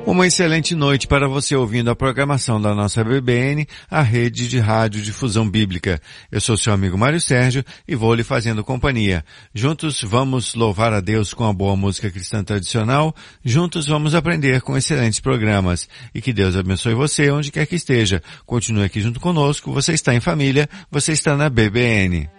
Uma excelente noite para você ouvindo a programação da nossa BBN, a rede de rádio difusão bíblica. Eu sou seu amigo Mário Sérgio e vou lhe fazendo companhia. Juntos vamos louvar a Deus com a boa música cristã tradicional, juntos vamos aprender com excelentes programas. E que Deus abençoe você onde quer que esteja. Continue aqui junto conosco, você está em família, você está na BBN.